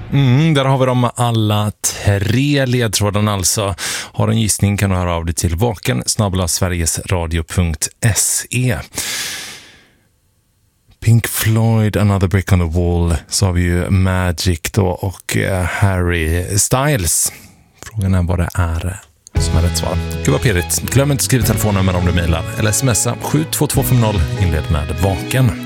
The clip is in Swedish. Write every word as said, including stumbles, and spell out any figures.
Mm, där har vi dem alla tre ledtrådarna alltså. Har en gissning kan du höra av dig till vaken snabel-a sverigesradio punkt se. Pink Floyd, Another Brick on the Wall. Så har vi ju Magic då och uh, Harry Styles. Frågan är vad det är som är rätt svar. Gud vad pirrigt. Glöm inte att skriva telefonnummer om du mejlar eller smsa sju två två fem noll inled med vaken.